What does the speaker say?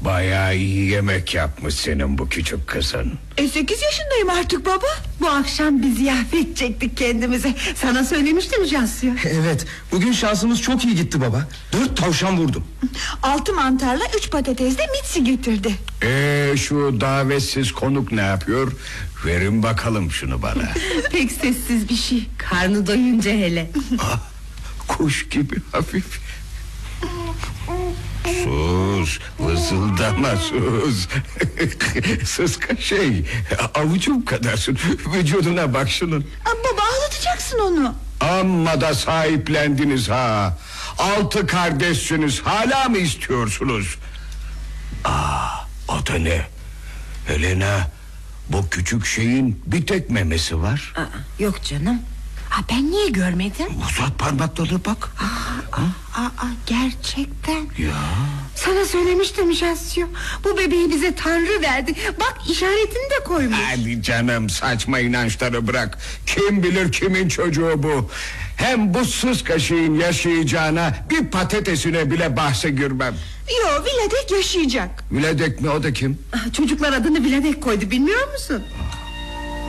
Bayağı iyi yemek yapmış senin bu küçük kızın. 8 yaşındayım artık baba. Bu akşam bir ziyafet çektik kendimize. Sana söylemiştim Cansu. Evet, bugün şansımız çok iyi gitti baba. 4 tavşan vurdum. 6 mantarla 3 patatesle mitsi getirdi. Şu davetsiz konuk ne yapıyor? Verin bakalım şunu bana. Pek sessiz bir şey. Karnı doyunca hele. Kuş gibi hafif. Sus, vızıldama sus. Sıska şey, avucum kadarsın. Vücuduna bak şunun. Baba ağlatacaksın onu. Amma da sahiplendiniz ha. 6 kardeşsiniz, hala mı istiyorsunuz? O da ne? Helena, bu küçük şeyin bir tek memesi var. Yok canım. Ben niye görmedim? Uzat parmaklarına bak. Gerçekten. Ya. Sana söylemiştim Cansu. Bu bebeği bize Tanrı verdi. Bak işaretini de koymuş. Hadi canım, saçma inançları bırak. Kim bilir kimin çocuğu bu. Hem bu sıska şeyin yaşayacağına bir patatesine bile bahse girmem. Yo, Viledek yaşayacak. Viledek mi, o da kim? Çocuklar adını Viledek koydu, bilmiyor musun?